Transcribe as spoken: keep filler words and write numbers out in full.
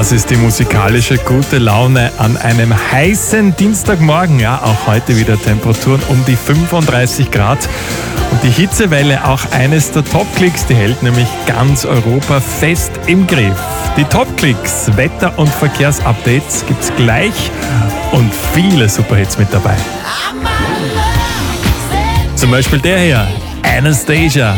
Das ist die musikalische gute Laune an einem heißen Dienstagmorgen. Ja, auch heute wieder Temperaturen um die fünfunddreißig Grad. Und die Hitzewelle, auch eines der Top-Klicks, die hält nämlich ganz Europa fest im Griff. Die Top-Klicks, Wetter- und Verkehrsupdates gibt's gleich und viele Superhits mit dabei. Zum Beispiel der hier, Anastasia.